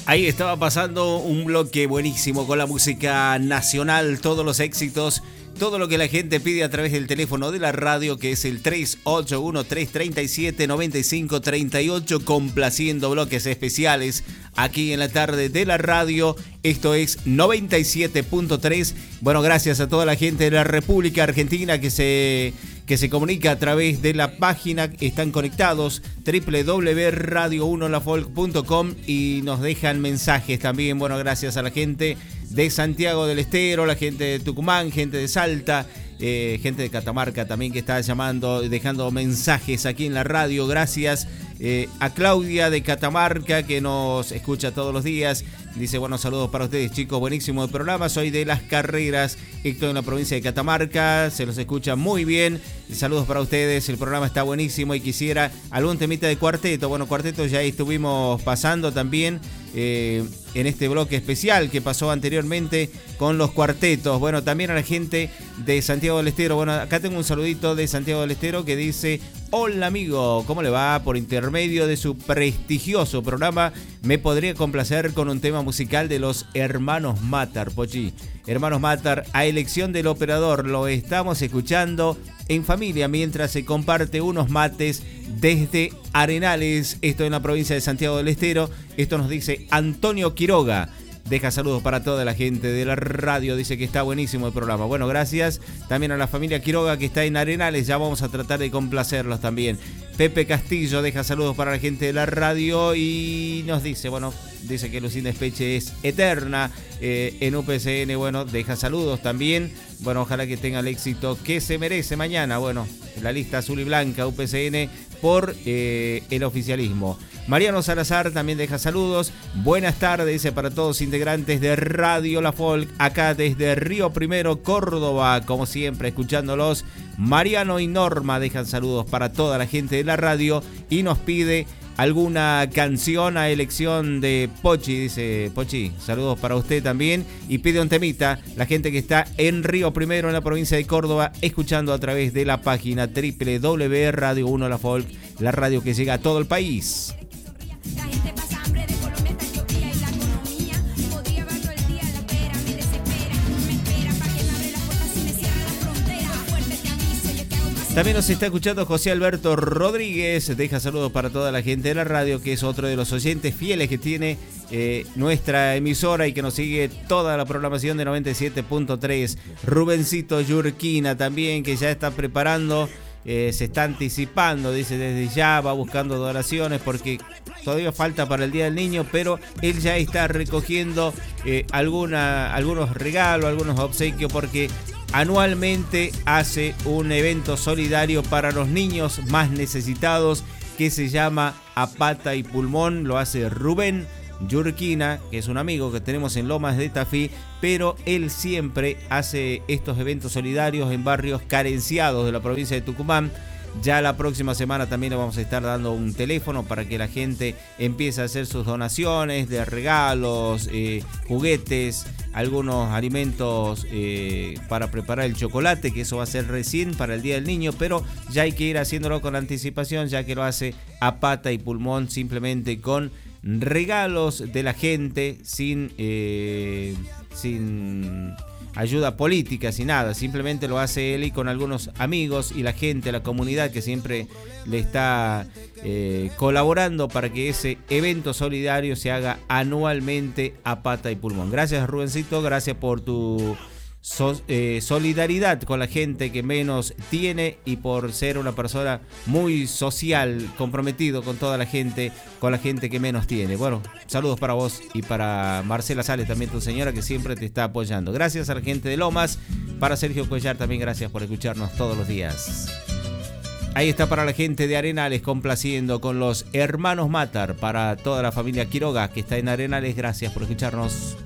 Ahí estaba pasando un bloque buenísimo con la música nacional, todos los éxitos, todo lo que la gente pide a través del teléfono de la radio, que es el 381-337-9538, complaciendo bloques especiales aquí en la tarde de la radio. Esto es 97.3. Bueno, gracias a toda la gente de la República Argentina que se comunica a través de la página. Están conectados www.radio1lafolk.com y nos dejan mensajes también. Bueno, gracias a la gente de Santiago del Estero, la gente de Tucumán, gente de Salta, gente de Catamarca también que está llamando, dejando mensajes aquí en la radio. Gracias a Claudia de Catamarca que nos escucha todos los días. Dice, bueno, saludos para ustedes, chicos, buenísimo el programa, soy de Las Carreras, estoy en la provincia de Catamarca, se los escucha muy bien, saludos para ustedes, el programa está buenísimo y quisiera algún temita de cuarteto. Bueno, cuarteto ya estuvimos pasando también en este bloque especial que pasó anteriormente con los cuartetos. Bueno, también a la gente de Santiago del Estero. Bueno, acá tengo un saludito de Santiago del Estero que dice: hola amigo, ¿cómo le va? Por intermedio de su prestigioso programa, me podría complacer con un tema musical de los Hermanos Matar, Pochi. Hermanos Matar, a elección del operador, lo estamos escuchando en familia mientras se comparte unos mates desde Arenales, esto en la provincia de Santiago del Estero. Esto nos dice Antonio Quiroga. Deja saludos para toda la gente de la radio, dice que está buenísimo el programa. Bueno, gracias también a la familia Quiroga que está en Arenales, ya vamos a tratar de complacerlos también. Pepe Castillo deja saludos para la gente de la radio y nos dice, bueno, dice que Lucinda Espeche es eterna en UPCN. Bueno, deja saludos también. Bueno, ojalá que tenga el éxito que se merece mañana. Bueno, la lista azul y blanca UPCN por el oficialismo. Mariano Salazar también deja saludos. Buenas tardes, dice, para todos integrantes de Radio La Folk, acá desde Río Primero, Córdoba, como siempre, escuchándolos. Mariano y Norma dejan saludos para toda la gente de la radio y nos pide alguna canción a elección de Pochi. Dice, Pochi, saludos para usted también. Y pide un temita, la gente que está en Río Primero, en la provincia de Córdoba, escuchando a través de la página www.radio1lafolk, la radio que llega a todo el país. La gente pasa hambre, de Colombia hasta Etiopía y la economía podría verlo el día, la espera me desespera, me espera para que me abre las puertas y me cierre la frontera. Fuerte te aviso, yo que hago más. También nos está escuchando José Alberto Rodríguez, deja saludos para toda la gente de la radio, que es otro de los oyentes fieles que tiene nuestra emisora y que nos sigue toda la programación de 97.3. Rubencito Yurquina también, que ya está preparando. Se está anticipando, dice, desde ya va buscando donaciones porque todavía falta para el Día del Niño, pero él ya está recogiendo algunos regalos, algunos obsequios, porque anualmente hace un evento solidario para los niños más necesitados que se llama A Pata y Pulmón. Lo hace Rubén Yurquina, que es un amigo que tenemos en Lomas de Tafí, pero él siempre hace estos eventos solidarios en barrios carenciados de la provincia de Tucumán. Ya la próxima semana también le vamos a estar dando un teléfono para que la gente empiece a hacer sus donaciones de regalos, juguetes, algunos alimentos para preparar el chocolate, que eso va a ser recién para el Día del Niño, pero ya hay que ir haciéndolo con anticipación, ya que lo hace A Pata y Pulmón, simplemente con regalos de la gente, sin ayuda política, sin nada. Simplemente lo hace él y con algunos amigos y la gente, la comunidad que siempre le está colaborando para que ese evento solidario se haga anualmente A Pata y Pulmón. Gracias, Rubencito, gracias por tu solidaridad con la gente que menos tiene y por ser una persona muy social, comprometido con toda la gente, con la gente que menos tiene. Bueno, saludos para vos y para Marcela Sales, también tu señora, que siempre te está apoyando. Gracias a la gente de Lomas, para Sergio Cuellar también gracias por escucharnos todos los días. Ahí está para la gente de Arenales, complaciendo con los Hermanos Matar, para toda la familia Quiroga que está en Arenales, gracias por escucharnos.